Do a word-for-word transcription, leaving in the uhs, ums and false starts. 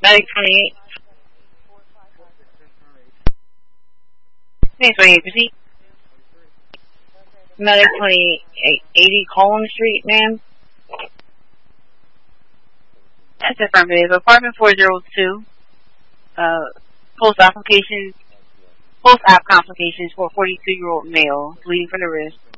Medic twenty-eight. Thanks, twenty-eight. Proceed. Medic twenty-eight. eighty Collins Street, ma'am. That's affirmative. Apartment four oh two. Uh, post application. Post app complications for a forty-two year old male bleeding from the wrist.